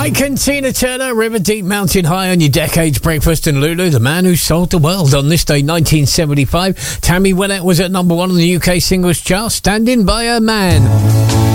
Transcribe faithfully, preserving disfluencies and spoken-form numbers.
Ike and Tina Turner, River Deep Mountain High on your Decades Breakfast, and Lulu, the man who sold the world. On this day, nineteen seventy-five, Tammy Wynette was at number one on the U K singles chart, Standing by a Man.